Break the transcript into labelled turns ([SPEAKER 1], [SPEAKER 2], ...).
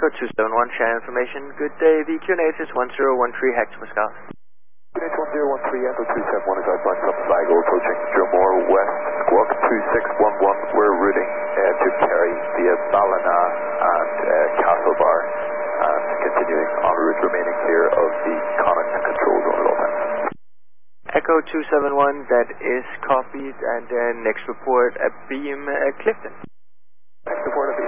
[SPEAKER 1] Echo 271, channel information. Good day, the QNH is 1013 hectomoscow.
[SPEAKER 2] QNH 1013, Echo 271 is outbound from Sligo, approaching Dromore West, squawk 2611. We're routing to Kerry via Ballina and Castlebar, and continuing en route, remaining clear of the Connacht control zone at all times.
[SPEAKER 1] Echo 271, that is copied, and next report, beam Clifton.
[SPEAKER 2] Next report,